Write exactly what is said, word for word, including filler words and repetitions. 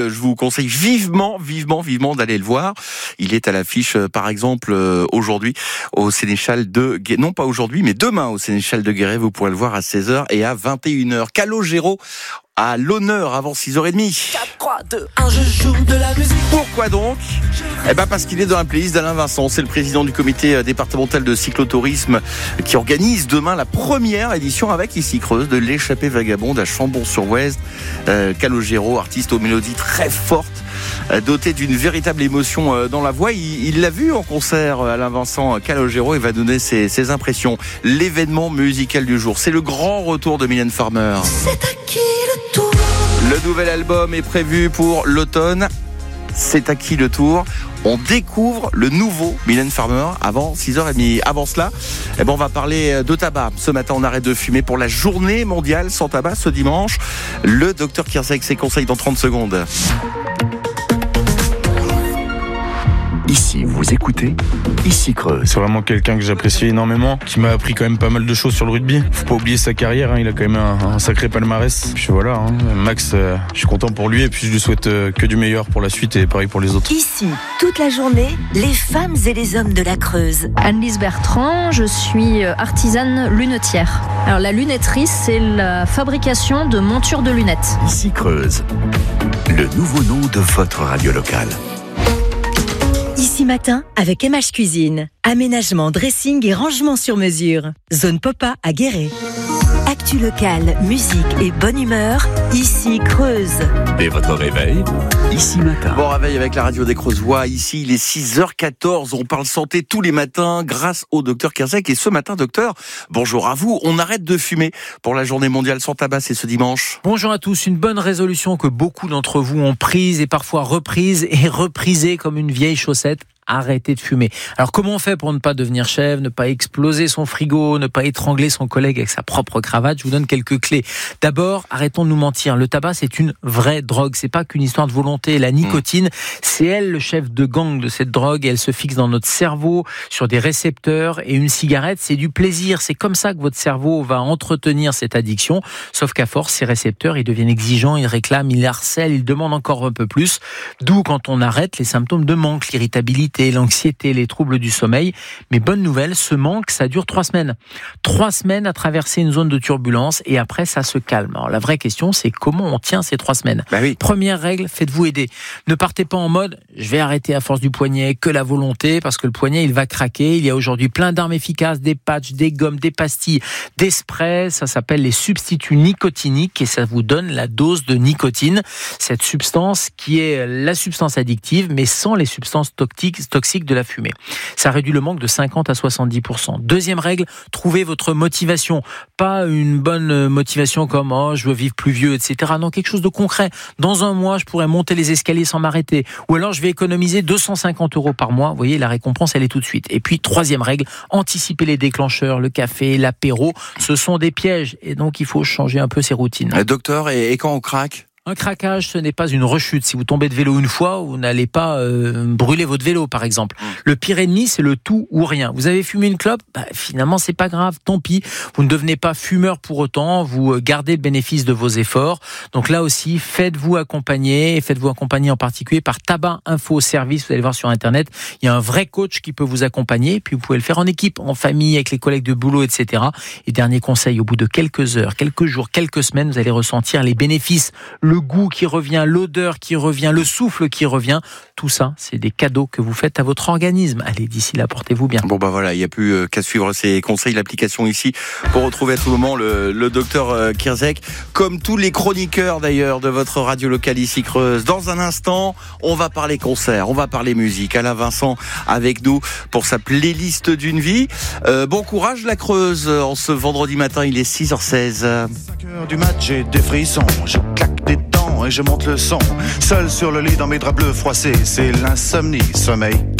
Je vous conseille vivement, vivement, vivement d'aller le voir. Il est à l'affiche, par exemple, aujourd'hui au Sénéchal de Guéret. Non, pas aujourd'hui, mais demain au Sénéchal de Guéret. Vous pourrez le voir à seize heures et à vingt et une heures. Calogero à l'honneur avant six heures trente. quatre, trois, deux, un, je joue de la musique. Pourquoi donc ? Eh ben parce qu'il est dans la playlist d'Alain Vincent. C'est le président du comité départemental de cyclotourisme qui organise demain la première édition avec Ici Creuse de l'échappée vagabonde à Chambon-sur-Oise. Euh, Calogero, artiste aux mélodies très fortes, doté d'une véritable émotion dans la voix. Il, il l'a vu en concert, Alain Vincent Calogero, et va donner ses, ses impressions. L'événement musical du jour, c'est le grand retour de Mylène Farmer. C'est à qui le tour ? Le nouvel album est prévu pour l'automne. C'est à qui le tour ? On découvre le nouveau Mylène Farmer avant six heures trente. Avant cela, eh ben on va parler de tabac. Ce matin, on arrête de fumer pour la journée mondiale sans tabac ce dimanche. Le docteur Kierzek, ses conseils dans trente secondes. Ici, vous écoutez Ici Creuse. C'est vraiment quelqu'un que j'apprécie énormément, qui m'a appris quand même pas mal de choses sur le rugby. Faut pas oublier sa carrière, hein, il a quand même un, un sacré palmarès. Puis voilà, hein, Max, euh, je suis content pour lui et puis je lui souhaite euh, que du meilleur pour la suite et pareil pour les autres. Ici, toute la journée, les femmes et les hommes de la Creuse. Anne-Lise Bertrand, je suis artisane lunetière. Alors la lunetterie, c'est la fabrication de montures de lunettes. Ici Creuse, le nouveau nom de votre radio locale. Ici matin, avec M H Cuisine. Aménagement, dressing et rangement sur mesure. Zone Popa à Guéret. Actu locale, musique et bonne humeur. Ici Creuse. Dès votre réveil, Ici Matin. Bon réveil avec la radio des Creusois. Ici, il est six heures quatorze. On parle santé tous les matins grâce au docteur Kierzek. Et ce matin, docteur, bonjour à vous. On arrête de fumer pour la journée mondiale sans tabac. C'est ce dimanche. Bonjour à tous. Une bonne résolution que beaucoup d'entre vous ont prise et parfois reprise et reprisée comme une vieille chaussette. Arrêtez de fumer. Alors comment on fait pour ne pas devenir chèvre, ne pas exploser son frigo, ne pas étrangler son collègue avec sa propre cravate ? Je vous donne quelques clés. D'abord, arrêtons de nous mentir. Le tabac, c'est une vraie drogue. C'est pas qu'une histoire de volonté. La nicotine, c'est elle le chef de gang de cette drogue. Elle se fixe dans notre cerveau sur des récepteurs. Et une cigarette, c'est du plaisir. C'est comme ça que votre cerveau va entretenir cette addiction. Sauf qu'à force, ces récepteurs, ils deviennent exigeants, ils réclament, ils harcèlent, ils demandent encore un peu plus. D'où, quand on arrête, les symptômes de manque, l'irritabilité, l'anxiété, les troubles du sommeil. Mais bonne nouvelle, ce manque, ça dure trois semaines. Trois semaines à traverser une zone de turbulence et après, ça se calme. Alors, la vraie question, c'est comment on tient ces trois semaines. Bah oui. Première règle, faites-vous aider. Ne partez pas en mode, je vais arrêter à force du poignet, que la volonté, parce que le poignet, il va craquer. Il y a aujourd'hui plein d'armes efficaces, des patchs, des gommes, des pastilles, des sprays. Ça s'appelle les substituts nicotiniques et ça vous donne la dose de nicotine. Cette substance qui est la substance addictive, mais sans les substances toxiques toxiques de la fumée. Ça réduit le manque de cinquante à soixante-dix pour cent. Deuxième règle, trouvez votre motivation. Pas une bonne motivation comme « oh, je veux vivre plus vieux », et cetera. Non, quelque chose de concret. Dans un mois, je pourrais monter les escaliers sans m'arrêter. Ou alors, je vais économiser deux cent cinquante euros par mois. Vous voyez, la récompense, elle est tout de suite. Et puis, troisième règle, anticiper les déclencheurs, le café, l'apéro. Ce sont des pièges. Et donc, il faut changer un peu ses routines. Euh, docteur, et, et quand on craque ? Un craquage, ce n'est pas une rechute. Si vous tombez de vélo une fois, vous n'allez pas euh, brûler votre vélo, par exemple. Le pire ennemi, c'est le tout ou rien. Vous avez fumé une clope, bah, finalement, c'est pas grave, tant pis. Vous ne devenez pas fumeur pour autant, vous gardez le bénéfice de vos efforts. Donc là aussi, faites-vous accompagner, et faites-vous accompagner en particulier par Tabac Info Service. Vous allez voir sur Internet, il y a un vrai coach qui peut vous accompagner, puis vous pouvez le faire en équipe, en famille, avec les collègues de boulot, et cetera. Et dernier conseil, au bout de quelques heures, quelques jours, quelques semaines, vous allez ressentir les bénéfices, le goût qui revient, l'odeur qui revient, le souffle qui revient. Tout ça, c'est des cadeaux que vous faites à votre organisme. Allez, d'ici là, portez-vous bien. Bon, bah voilà, il n'y a plus euh, qu'à suivre ces conseils, l'application ici, pour retrouver à tout moment le, le docteur euh, Kierzek, comme tous les chroniqueurs d'ailleurs de votre radio locale ici Creuse. Dans un instant, on va parler concert, on va parler musique. Alain Vincent avec nous pour sa playlist d'une vie. Euh, bon courage la Creuse, en ce vendredi matin, il est six heures seize. cinq heures du match, j'ai des frissons, je claque des dents et je monte le son. Seul sur le lit dans mes draps bleus froissés, c'est l'insomnie, sommeil